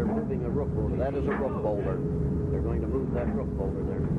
they're moving a roof boulder. That is a roof boulder. They're going to move that roof boulder there.